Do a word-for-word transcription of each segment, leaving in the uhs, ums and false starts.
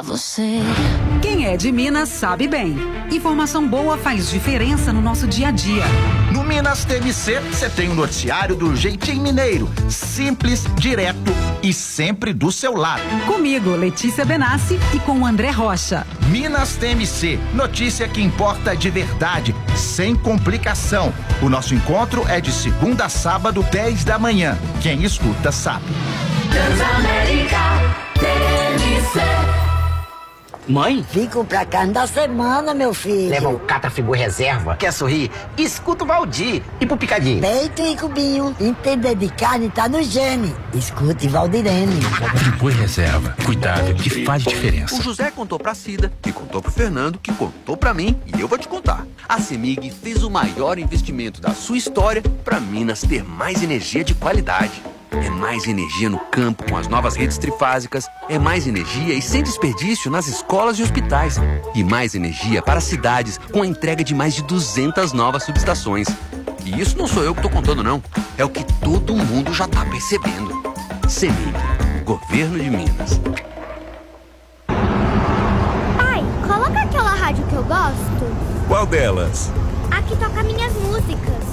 você. Quem é de Minas sabe bem. Informação boa faz diferença no nosso dia a dia. No Minas T M C, você tem o um noticiário do jeitinho mineiro. Simples, direto e sempre do seu lado. Comigo, Letícia Benassi, e com o André Rocha. Minas T M C, notícia que importa de verdade, sem complicação. O nosso encontro é de segunda a sábado, dez da manhã. Quem escuta sabe. Transamérica T M C. Mãe? Fico pra carne da semana, meu filho. Leva o Catafigu Reserva. Quer sorrir? Escuta o Valdir. E pro Picadinho? Peito e cubinho. Entender de carne tá no gene. Escute Valdirene. Friboi Reserva. Cuidado que faz diferença. O José contou pra Cida, que contou pro Fernando, que contou pra mim, e eu vou te contar. A CEMIG fez o maior investimento da sua história pra Minas ter mais energia de qualidade. É mais energia no campo com as novas redes trifásicas, é mais energia e sem desperdício nas escolas e hospitais, e mais energia para as cidades com a entrega de mais de duzentas novas subestações. E isso não sou eu que tô contando não, é o que todo mundo já tá percebendo. CEMIG, Governo de Minas. Pai, coloca aquela rádio que eu gosto. Qual delas? A que toca minhas músicas.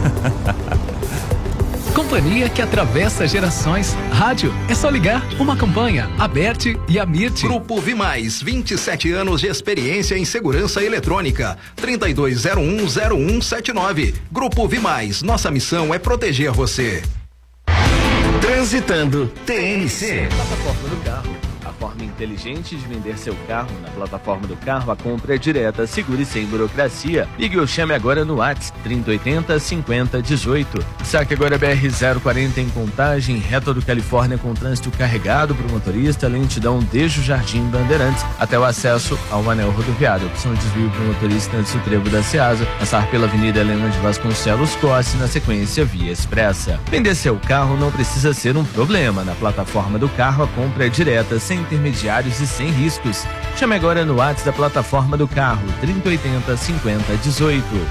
Companhia que atravessa gerações. Rádio, é só ligar. Uma campanha, Aberte e Amirte. Grupo Vimais, vinte e sete anos de experiência em segurança eletrônica. trinta e dois zero um zero um sete nove. Grupo Vimais, nossa missão é proteger você. Transitando T N C. Plataforma do carro. A forma inteligente de vender seu carro. Na plataforma do carro, a compra é direta, segura e sem burocracia. Ligue ou chame agora no WhatsApp trinta e oitenta, cinquenta, dezoito. Saque agora B R zero quarenta em Contagem, reta do Califórnia com trânsito carregado para o motorista, lentidão desde o Jardim Bandeirantes até o acesso ao anel rodoviário. Opção de desvio para o motorista antes do trevo da Ceasa, passar pela Avenida Helena de Vasconcelos Cosse, na sequência via expressa. Vender seu carro não precisa ser um problema. Na plataforma do carro, a compra é direta, sem intermediários e sem riscos. Chame agora no WhatsApp da plataforma do carro, trinta, oitenta, cinquenta, dezoito.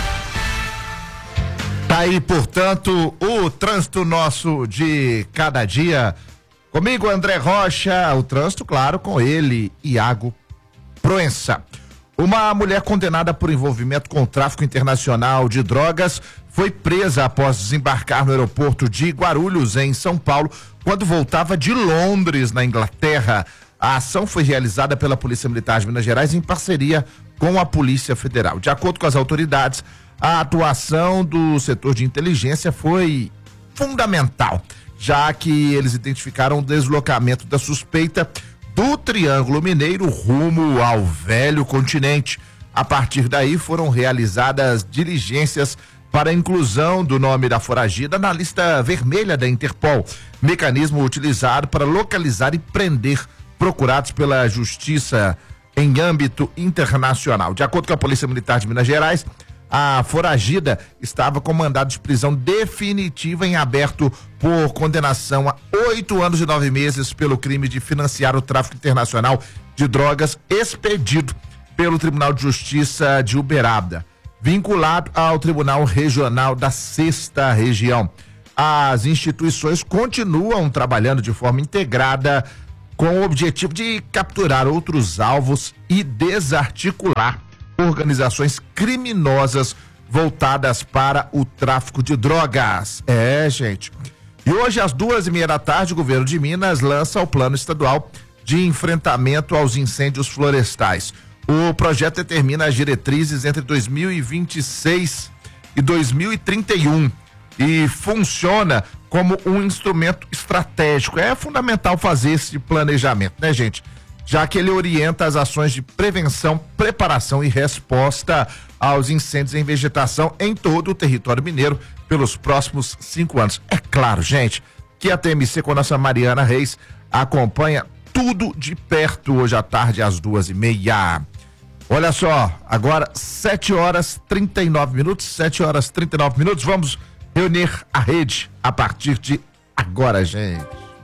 Tá aí, portanto, o trânsito nosso de cada dia. Comigo, André Rocha, o trânsito, claro, com ele, Iago Proença. Uma mulher condenada por envolvimento com o tráfico internacional de drogas foi presa após desembarcar no aeroporto de Guarulhos, em São Paulo, quando voltava de Londres, na Inglaterra. A ação foi realizada pela Polícia Militar de Minas Gerais em parceria com a Polícia Federal. De acordo com as autoridades, a atuação do setor de inteligência foi fundamental, já que eles identificaram o deslocamento da suspeita do Triângulo Mineiro rumo ao Velho Continente. A partir daí foram realizadas diligências para a inclusão do nome da foragida na lista vermelha da Interpol, mecanismo utilizado para localizar e prender procurados pela Justiça em âmbito internacional. De acordo com a Polícia Militar de Minas Gerais, a foragida estava com mandado de prisão definitiva em aberto por condenação a oito anos e nove meses pelo crime de financiar o tráfico internacional de drogas, expedido pelo Tribunal de Justiça de Uberaba, vinculado ao Tribunal Regional da Sexta Região. As instituições continuam trabalhando de forma integrada com o objetivo de capturar outros alvos e desarticular organizações criminosas voltadas para o tráfico de drogas. É, gente. E hoje, às duas e meia da tarde, o governo de Minas lança o Plano Estadual de Enfrentamento aos Incêndios Florestais. O projeto determina as diretrizes entre dois mil e vinte e seis e dois mil e trinta e um e funciona como um instrumento estratégico. É fundamental fazer esse planejamento, né, gente? Já que ele orienta as ações de prevenção, preparação e resposta aos incêndios em vegetação em todo o território mineiro pelos próximos cinco anos. É claro, gente, que a T M C com a nossa Mariana Reis acompanha tudo de perto hoje à tarde às duas e meia. Olha só, agora sete horas trinta e nove minutos, sete horas trinta e nove minutos, vamos reunir a rede a partir de agora, gente.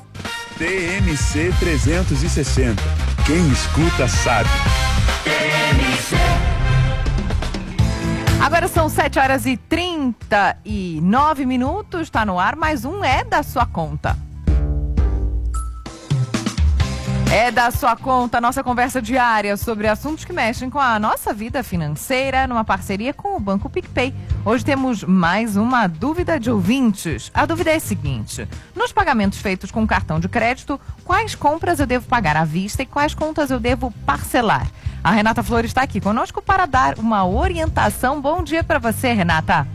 T M C trezentos e sessenta. Quem escuta sabe. T M C. Agora são sete horas e trinta e nove minutos, está no ar, mais um é da sua conta. É da sua conta, nossa conversa diária sobre assuntos que mexem com a nossa vida financeira, numa parceria com o Banco PicPay. Hoje temos mais uma dúvida de ouvintes. A dúvida é a seguinte: nos pagamentos feitos com cartão de crédito, quais compras eu devo pagar à vista e quais contas eu devo parcelar? A Renata Flores está aqui conosco para dar uma orientação. Bom dia para você, Renata.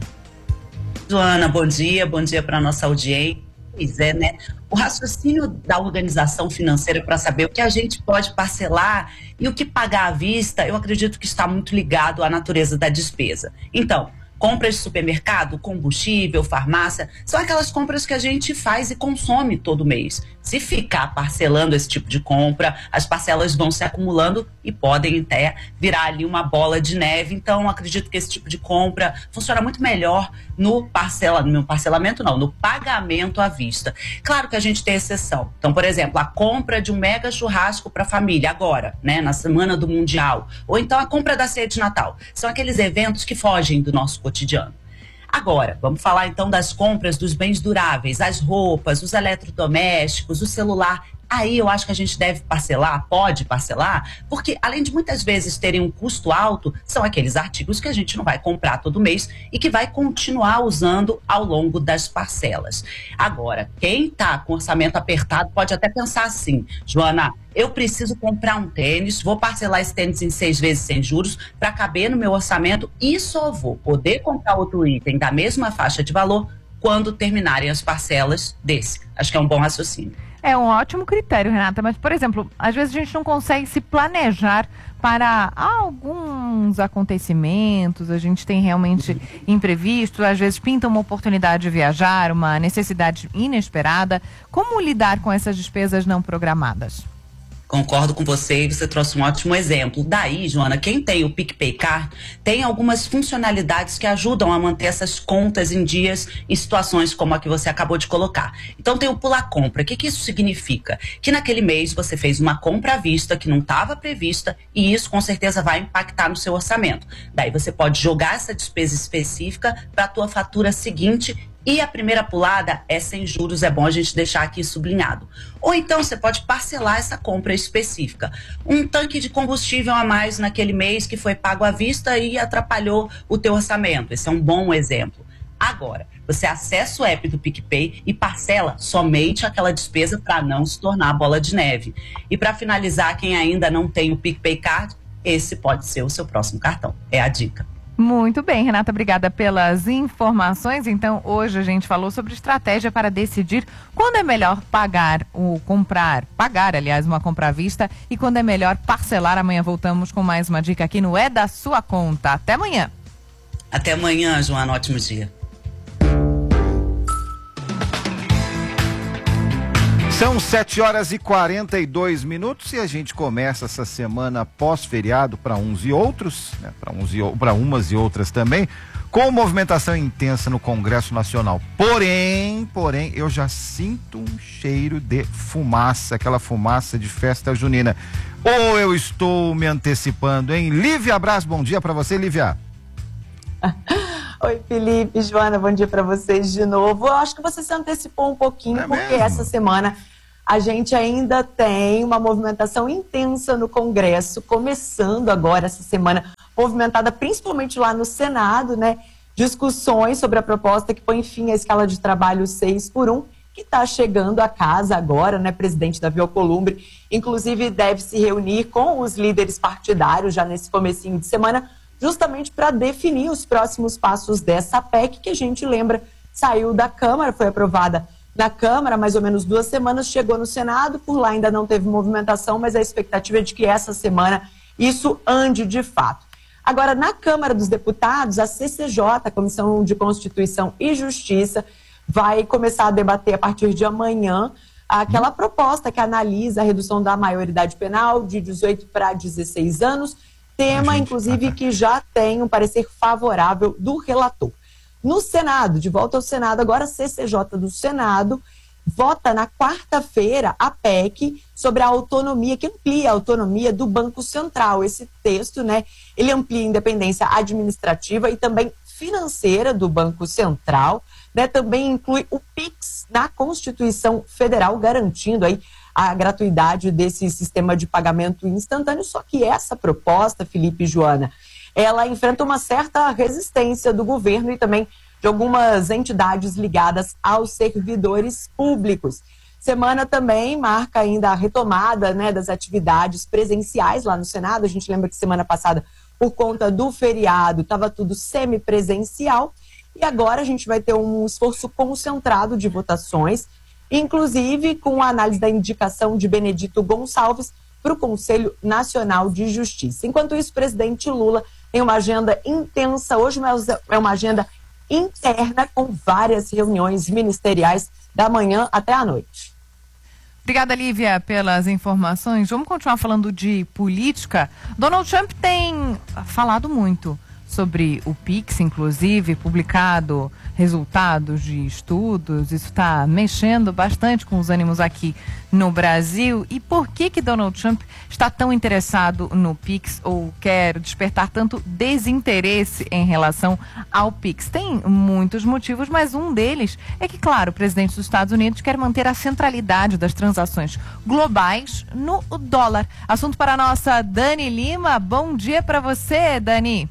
Joana, bom dia, bom dia para a nossa audiência. Pois é, né? O raciocínio da organização financeira para saber o que a gente pode parcelar e o que pagar à vista, eu acredito que está muito ligado à natureza da despesa. Então, compras de supermercado, combustível, farmácia, são aquelas compras que a gente faz e consome todo mês. Se ficar parcelando esse tipo de compra, as parcelas vão se acumulando e podem até virar ali uma bola de neve. Então, acredito que esse tipo de compra funciona muito melhor no, parcela, no parcelamento, não, no pagamento à vista. Claro que a gente tem exceção. Então, por exemplo, a compra de um mega churrasco para a família agora, né, na semana do Mundial. Ou então a compra da ceia de Natal. São aqueles eventos que fogem do nosso cotidiano. Agora, vamos falar então das compras dos bens duráveis, as roupas, os eletrodomésticos, o celular. Aí eu acho que a gente deve parcelar, pode parcelar, porque além de muitas vezes terem um custo alto, são aqueles artigos que a gente não vai comprar todo mês e que vai continuar usando ao longo das parcelas. Agora, quem está com orçamento apertado pode até pensar assim: Joana, eu preciso comprar um tênis, vou parcelar esse tênis em seis vezes sem juros para caber no meu orçamento e só vou poder comprar outro item da mesma faixa de valor quando terminarem as parcelas desse. Acho que é um bom raciocínio. É um ótimo critério, Renata, mas, por exemplo, às vezes a gente não consegue se planejar para alguns acontecimentos, a gente tem realmente imprevisto, às vezes pinta uma oportunidade de viajar, uma necessidade inesperada. Como lidar com essas despesas não programadas? Concordo com você e você trouxe um ótimo exemplo. Daí, Joana, quem tem o PicPay Card tem algumas funcionalidades que ajudam a manter essas contas em dias em situações como a que você acabou de colocar. Então tem o Pula Compra. O que, que isso significa? Que naquele mês você fez uma compra à vista que não estava prevista e isso com certeza vai impactar no seu orçamento. Daí você pode jogar essa despesa específica para a tua fatura seguinte. E a primeira pulada é sem juros, é bom a gente deixar aqui sublinhado. Ou então você pode parcelar essa compra específica. Um tanque de combustível a mais naquele mês que foi pago à vista e atrapalhou o teu orçamento. Esse é um bom exemplo. Agora, você acessa o app do PicPay e parcela somente aquela despesa para não se tornar bola de neve. E para finalizar, quem ainda não tem o PicPay Card, esse pode ser o seu próximo cartão. É a dica. Muito bem, Renata, obrigada pelas informações. Então, hoje a gente falou sobre estratégia para decidir quando é melhor pagar ou comprar, pagar, aliás, uma compra à vista e quando é melhor parcelar. Amanhã voltamos com mais uma dica aqui no É da Sua Conta. Até amanhã. Até amanhã, Joana. Ótimo dia. São sete horas e quarenta e dois minutos e a gente começa essa semana pós-feriado para uns e outros, né, para uns e para umas e outras também, com movimentação intensa no Congresso Nacional. Porém, porém, eu já sinto um cheiro de fumaça, aquela fumaça de festa junina. Ou eu estou me antecipando, hein? Lívia Braz, bom dia para você, Lívia. Oi, Felipe, Joana, bom dia para vocês de novo. Eu acho que você se antecipou um pouquinho, é porque mesmo? Essa semana a gente ainda tem uma movimentação intensa no Congresso, começando agora essa semana, movimentada principalmente lá no Senado, né? Discussões sobre a proposta que põe fim à escala de trabalho seis por um, que está chegando à casa agora, né? Presidente Davi Alcolumbre, inclusive deve se reunir com os líderes partidários já nesse comecinho de semana, justamente para definir os próximos passos dessa P E C, que a gente lembra, saiu da Câmara, foi aprovada na Câmara, mais ou menos duas semanas, chegou no Senado, por lá ainda não teve movimentação, mas a expectativa é de que essa semana isso ande de fato. Agora, na Câmara dos Deputados, a C C J, a Comissão de Constituição e Justiça, vai começar a debater a partir de amanhã aquela proposta que analisa a redução da maioridade penal de dezoito para dezesseis anos, tema, inclusive, que já tem um parecer favorável do relator. No Senado, de volta ao Senado, agora a C C J do Senado vota na quarta-feira a P E C sobre a autonomia, que amplia a autonomia do Banco Central. Esse texto, né, ele amplia a independência administrativa e também financeira do Banco Central, né, também inclui o Pix na Constituição Federal, garantindo aí a gratuidade desse sistema de pagamento instantâneo. Só que essa proposta, Felipe e Joana, ela enfrenta uma certa resistência do governo e também de algumas entidades ligadas aos servidores públicos. Semana também marca ainda a retomada, né, das atividades presenciais lá no Senado. A gente lembra que semana passada, por conta do feriado, estava tudo semipresencial. E agora a gente vai ter um esforço concentrado de votações, inclusive com a análise da indicação de Benedito Gonçalves para o Conselho Nacional de Justiça. Enquanto isso, o presidente Lula tem uma agenda intensa. Hoje é uma agenda interna com várias reuniões ministeriais da manhã até a noite. Obrigada, Lívia, pelas informações. Vamos continuar falando de política. Donald Trump tem falado muito sobre o Pix, inclusive, publicado resultados de estudos. Isso está mexendo bastante com os ânimos aqui no Brasil. E por que que Donald Trump está tão interessado no Pix ou quer despertar tanto desinteresse em relação ao Pix? Tem muitos motivos, mas um deles é que, claro, o presidente dos Estados Unidos quer manter a centralidade das transações globais no dólar. Assunto para a nossa Dani Lima. Bom dia para você, Dani.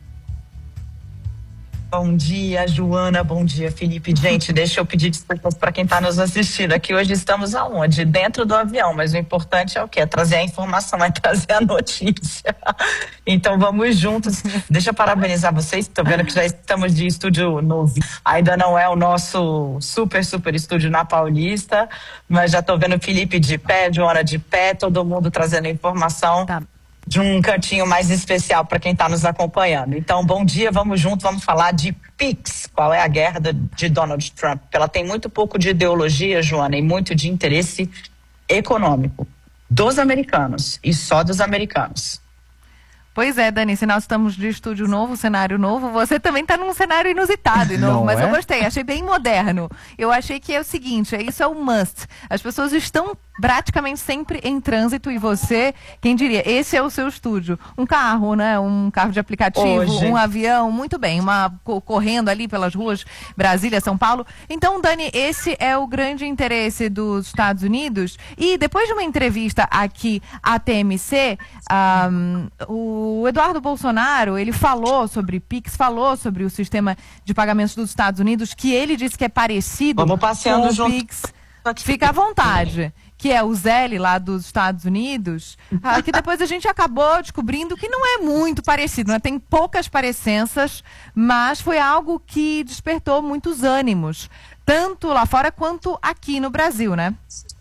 Bom dia, Joana. Bom dia, Felipe. Gente, deixa eu pedir desculpas para quem está nos assistindo. Aqui hoje estamos aonde? Dentro do avião, mas o importante é o quê? É trazer a informação, é trazer a notícia. Então vamos juntos. Deixa eu parabenizar vocês. Estou vendo que já estamos de estúdio novo. Ainda não é o nosso super, super estúdio na Paulista, mas já estou vendo o Felipe de pé, Joana de pé, todo mundo trazendo informação. Tá. De um cantinho mais especial para quem está nos acompanhando. Então, bom dia, vamos junto, vamos falar de Pix. Qual é a guerra de Donald Trump? Ela tem muito pouco de ideologia, Joana, e muito de interesse econômico dos americanos e só dos americanos. Pois é, Dani, se nós estamos de estúdio novo, cenário novo, você também está num cenário inusitado e novo, Não mas é? eu gostei, achei bem moderno. Eu achei que é o seguinte, isso é o must. As pessoas estão praticamente sempre em trânsito e você, quem diria, esse é o seu estúdio. Um carro, né? Um carro de aplicativo, Hoje. um avião, muito bem, uma correndo ali pelas ruas, Brasília, São Paulo. Então, Dani, esse é o grande interesse dos Estados Unidos. E depois de uma entrevista aqui à T M C, um, o Eduardo Bolsonaro, ele falou sobre Pix, falou sobre o sistema de pagamentos dos Estados Unidos, que ele disse que é parecido Vamos passeando com o junto. Pix. Fica à vontade. Que é o Zelle lá dos Estados Unidos, ah, que depois a gente acabou descobrindo que não é muito parecido, né? Tem poucas parecenças, mas foi algo que despertou muitos ânimos, tanto lá fora quanto aqui no Brasil, né?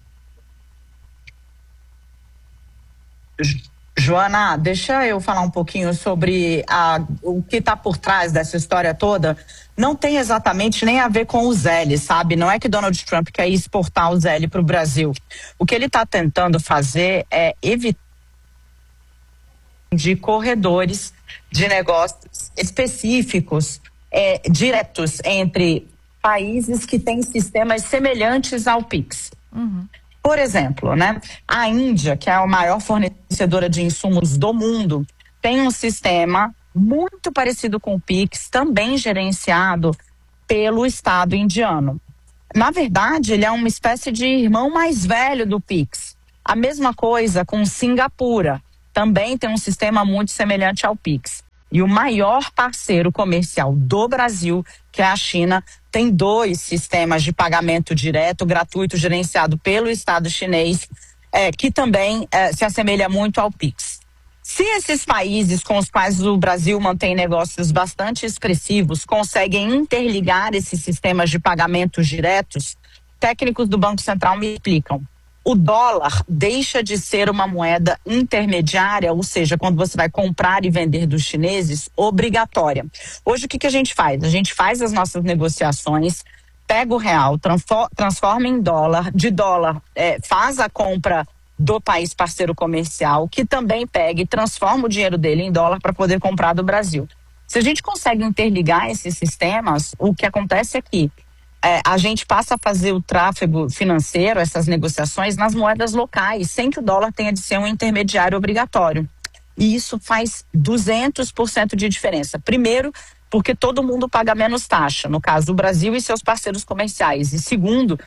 Joana, deixa eu falar um pouquinho sobre a, o que está por trás dessa história toda. Não tem exatamente nem a ver com o Zelle, sabe? Não é que Donald Trump quer exportar o Zelle para o Brasil. O que ele está tentando fazer é evitar de corredores de negócios específicos, é, diretos entre países que têm sistemas semelhantes ao Pix. Uhum. Por exemplo, né, a Índia, que é a maior fornecedora de insumos do mundo, tem um sistema muito parecido com o Pix, também gerenciado pelo Estado indiano. Na verdade, ele é uma espécie de irmão mais velho do Pix. A mesma coisa com Singapura, também tem um sistema muito semelhante ao Pix. E o maior parceiro comercial do Brasil, que é a China, tem dois sistemas de pagamento direto, gratuito, gerenciado pelo Estado chinês, é, que também é, se assemelha muito ao Pix. Se esses países com os quais o Brasil mantém negócios bastante expressivos conseguem interligar esses sistemas de pagamentos diretos, técnicos do Banco Central me explicam. O dólar deixa de ser uma moeda intermediária, ou seja, quando você vai comprar e vender dos chineses, obrigatória. Hoje o que, que a gente faz? A gente faz as nossas negociações, pega o real, transforma em dólar, de dólar é, faz a compra do país parceiro comercial, que também pega e transforma o dinheiro dele em dólar para poder comprar do Brasil. Se a gente consegue interligar esses sistemas, o que acontece é que É, a gente passa a fazer o tráfego financeiro, essas negociações, nas moedas locais, sem que o dólar tenha de ser um intermediário obrigatório. E isso faz duzentos por cento de diferença. Primeiro, porque todo mundo paga menos taxa, no caso do Brasil e seus parceiros comerciais. E segundo,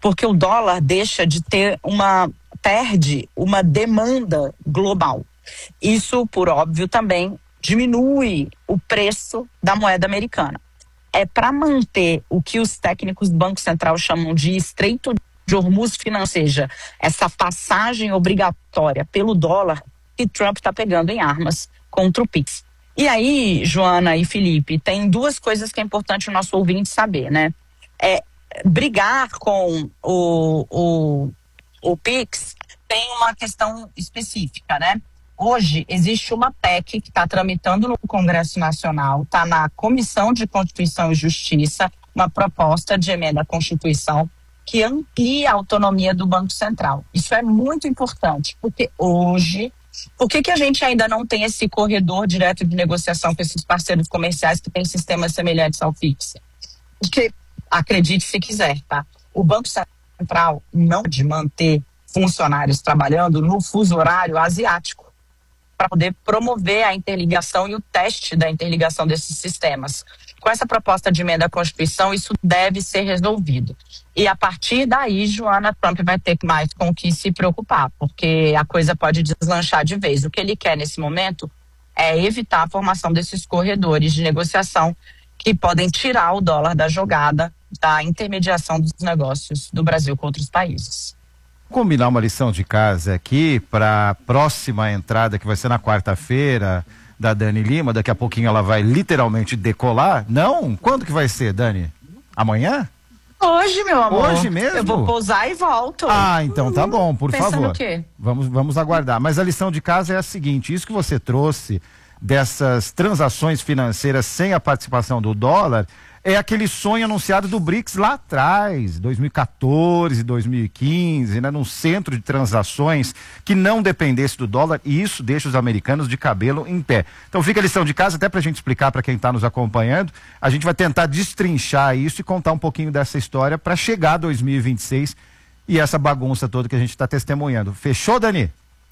porque o dólar deixa de ter uma, perde uma demanda global. Isso, por óbvio, também diminui o preço da moeda americana. É para manter o que os técnicos do Banco Central chamam de estreito de Hormuz financeiro, seja, essa passagem obrigatória pelo dólar que Trump está pegando em armas contra o Pix. E aí, Joana e Felipe, tem duas coisas que é importante o nosso ouvinte saber, né? É, brigar com o, o, o Pix tem uma questão específica, né? Hoje existe uma P E C que está tramitando no Congresso Nacional, está na Comissão de Constituição e Justiça, uma proposta de emenda à Constituição que amplia a autonomia do Banco Central. Isso é muito importante, porque hoje, por que que a gente ainda não tem esse corredor direto de negociação com esses parceiros comerciais que têm sistemas semelhantes ao Pix? Porque, acredite se quiser, tá? O Banco Central não pode manter funcionários trabalhando no fuso horário asiático para poder promover a interligação e o teste da interligação desses sistemas. Com essa proposta de emenda à Constituição, isso deve ser resolvido. E a partir daí, Joana, Trump vai ter mais com o que se preocupar, porque a coisa pode deslanchar de vez. O que ele quer nesse momento é evitar a formação desses corredores de negociação que podem tirar o dólar da jogada, da intermediação dos negócios do Brasil com outros países. Combinar uma lição de casa aqui para a próxima entrada, que vai ser na quarta-feira, da Dani Lima. Daqui a pouquinho ela vai literalmente decolar. Não? Quando que vai ser, Dani? Amanhã? Hoje, meu amor. Hoje mesmo? Eu vou pousar e volto. Ah, então tá bom, por Pensando favor. o quê? Vamos, vamos aguardar. Mas a lição de casa é a seguinte: isso que você trouxe dessas transações financeiras sem a participação do dólar é aquele sonho anunciado do BRICS lá atrás, dois mil e quatorze, dois mil e quinze, né, num centro de transações que não dependesse do dólar, e isso deixa os americanos de cabelo em pé. Então fica a lição de casa, até pra gente explicar para quem está nos acompanhando. A gente vai tentar destrinchar isso e contar um pouquinho dessa história para chegar a dois mil e vinte e seis e essa bagunça toda que a gente está testemunhando. Fechou, Dani?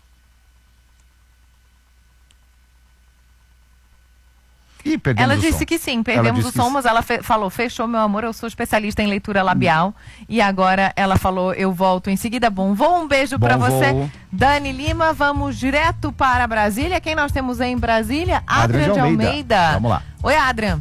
Ih, ela o disse som. que sim, perdemos o som, mas ela fe falou, fechou, meu amor, eu sou especialista em leitura labial. Hum. E agora ela falou, eu volto em seguida. Bom voo, um beijo para você. Voo. Dani Lima, vamos direto para Brasília. Quem nós temos aí em Brasília? Adrian de Almeida. Almeida. Vamos lá. Oi, Adrian.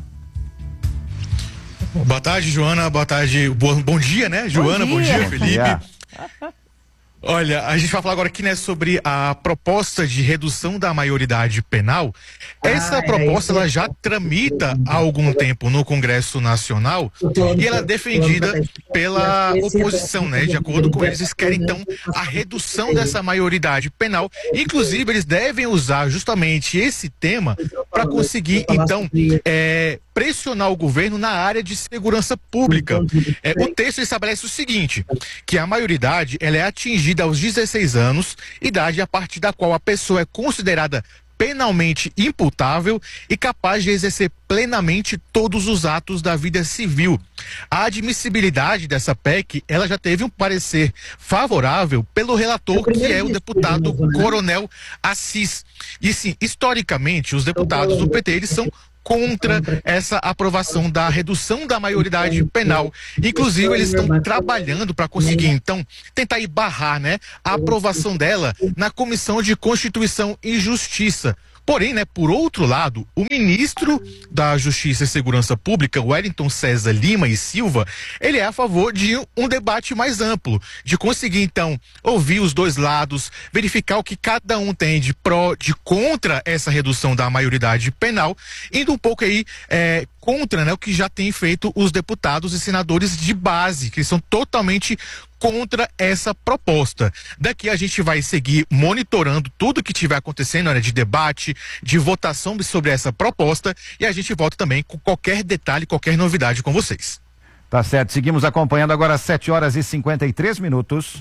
Boa tarde, Joana. Boa tarde. Bom, bom dia, né? Joana, bom dia, bom dia Felipe. Yeah. Olha, a gente vai falar agora aqui, né, sobre a proposta de redução da maioridade penal. Essa ah, proposta, é ela já tramita há algum tempo no Congresso Nacional e ela é defendida pela oposição, né? De acordo com eles, eles querem, então, a redução dessa maioridade penal. Inclusive, eles devem usar justamente esse tema para conseguir, então, é, pressionar o governo na área de segurança pública. É, o texto estabelece o seguinte, que a maioridade, ela é atingida aos dezesseis anos, idade a partir da qual a pessoa é considerada penalmente imputável e capaz de exercer plenamente todos os atos da vida civil. A admissibilidade dessa P E C, ela já teve um parecer favorável pelo relator, que é o deputado Coronel Assis. E sim, historicamente, os deputados do P T, eles são contra essa aprovação da redução da maioridade penal. Inclusive, eles estão trabalhando para conseguir, então, tentar ir barrar, né, a aprovação dela na Comissão de Constituição e Justiça. Porém, né, por outro lado, o ministro da Justiça e Segurança Pública, Wellington César Lima e Silva, ele é a favor de um debate mais amplo, de conseguir, então, ouvir os dois lados, verificar o que cada um tem de pró, de contra essa redução da maioridade penal, indo um pouco aí é, contra, né, o que já tem feito os deputados e senadores de base, que são totalmente contra essa proposta. Daqui a gente vai seguir monitorando tudo que estiver acontecendo, né, de debate, de votação sobre essa proposta, e a gente volta também com qualquer detalhe, qualquer novidade com vocês. Tá certo, seguimos acompanhando agora às sete horas e cinquenta e três minutos.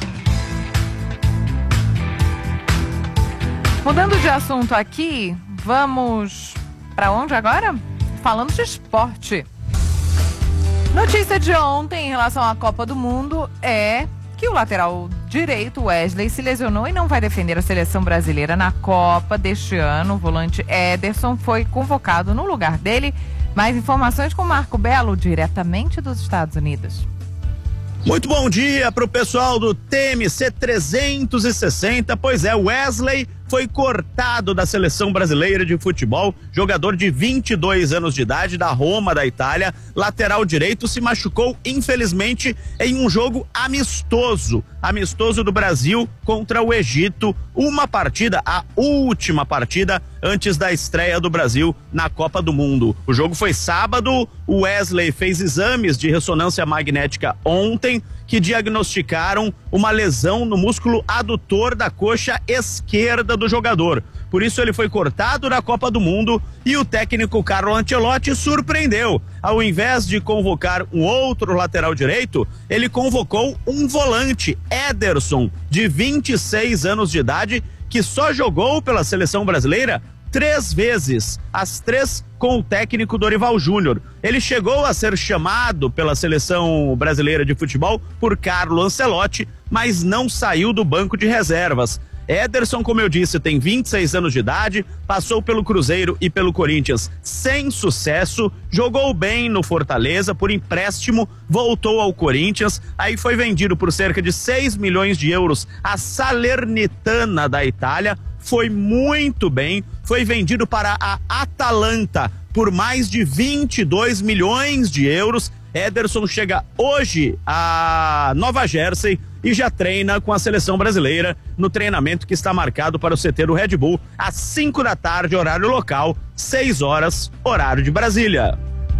Mudando de assunto aqui, vamos para onde agora? Falando de esporte. Notícia de ontem em relação à Copa do Mundo é que o lateral direito, Wesley, se lesionou e não vai defender a seleção brasileira na Copa deste ano. O volante Ederson foi convocado no lugar dele. Mais informações com Marco Belo, diretamente dos Estados Unidos. Muito bom dia pro pessoal do T M C trezentos e sessenta. Pois é, Wesley foi cortado da seleção brasileira de futebol, jogador de vinte e dois anos de idade da Roma, da Itália, lateral direito, se machucou infelizmente em um jogo amistoso, amistoso do Brasil contra o Egito, uma partida, a última partida antes da estreia do Brasil na Copa do Mundo. O jogo foi sábado, o Wesley fez exames de ressonância magnética ontem, que diagnosticaram uma lesão no músculo adutor da coxa esquerda do jogador. Por isso ele foi cortado da Copa do Mundo e o técnico Carlo Ancelotti surpreendeu. Ao invés de convocar um outro lateral direito, ele convocou um volante, Ederson, de vinte e seis anos de idade, que só jogou pela seleção brasileira três vezes, as três com o técnico Dorival Júnior. Ele chegou a ser chamado pela seleção brasileira de futebol por Carlo Ancelotti, mas não saiu do banco de reservas. Ederson, como eu disse, tem vinte e seis anos de idade, passou pelo Cruzeiro e pelo Corinthians sem sucesso, jogou bem no Fortaleza por empréstimo, voltou ao Corinthians, aí foi vendido por cerca de seis milhões de euros à Salernitana da Itália, foi muito bem, foi vendido para a Atalanta por mais de vinte e dois milhões de euros. Ederson chega hoje a Nova Jersey e já treina com a seleção brasileira no treinamento que está marcado para o C T do Red Bull às cinco da tarde, horário local, seis horas, horário de Brasília.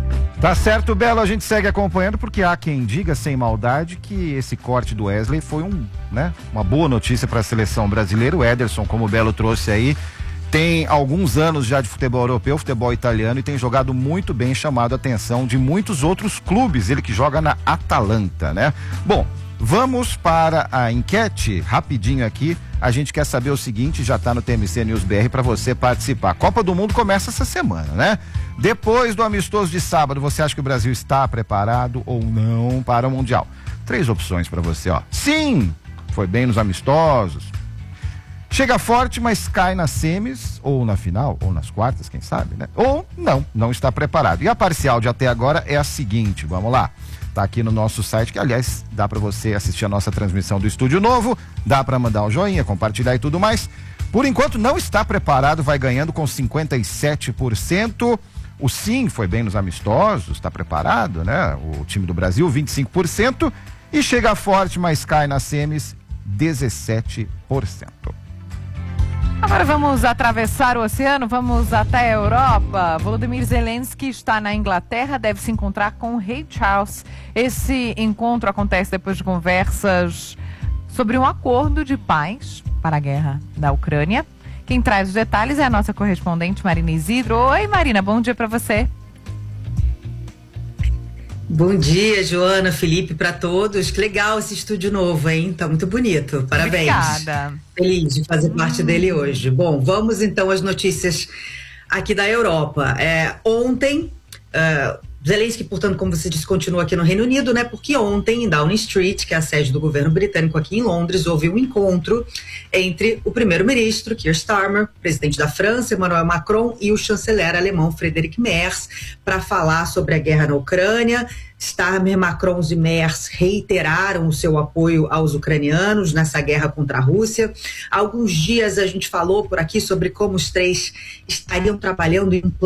Tá certo, Belo, a gente segue acompanhando porque há quem diga sem maldade que esse corte do Wesley foi um, né, uma boa notícia para a seleção brasileira. O Ederson, como o Belo trouxe aí, tem alguns anos já de futebol europeu, futebol italiano, e tem jogado muito bem, chamado a atenção de muitos outros clubes, ele que joga na Atalanta, né? Bom, vamos para a enquete, rapidinho aqui. A gente quer saber o seguinte, já está no T M C News B R para você participar. A Copa do Mundo começa essa semana, né? Depois do amistoso de sábado, você acha que o Brasil está preparado ou não para o Mundial? Três opções para você, ó. Sim, foi bem nos amistosos. Chega forte, mas cai nas semis, ou na final, ou nas quartas, quem sabe, né? Ou não, não está preparado. E a parcial de até agora é a seguinte, vamos lá. Tá aqui no nosso site, que aliás dá para você assistir a nossa transmissão do Estúdio Novo, dá para mandar um joinha, compartilhar e tudo mais. Por enquanto não está preparado, vai ganhando com cinquenta e sete por cento. O sim foi bem nos amistosos, está preparado, né? O time do Brasil, vinte e cinco por cento. E chega forte, mas cai nas semis, dezessete por cento. Agora vamos atravessar o oceano, vamos até a Europa. Volodymyr Zelensky está na Inglaterra, deve se encontrar com o rei Charles. Esse encontro acontece depois de conversas sobre um acordo de paz para a guerra da Ucrânia. Quem traz os detalhes é a nossa correspondente Marina Isidro. Oi, Marina, bom dia para você. Bom dia, Joana, Felipe, para todos. Que legal esse estúdio novo, hein? Tá muito bonito. Parabéns. Obrigada. Feliz de fazer parte hum. dele hoje. Bom, vamos então às notícias aqui da Europa. É, ontem, uh, Zelensky, portanto, como você disse, continua aqui no Reino Unido, né? Porque ontem, em Downing Street, que é a sede do governo britânico aqui em Londres, houve um encontro entre o primeiro-ministro, Keir Starmer, presidente da França, Emmanuel Macron, e o chanceler alemão, Friedrich Merz, para falar sobre a guerra na Ucrânia. Starmer, Macron e Merz reiteraram o seu apoio aos ucranianos nessa guerra contra a Rússia. Há alguns dias a gente falou por aqui sobre como os três estariam trabalhando em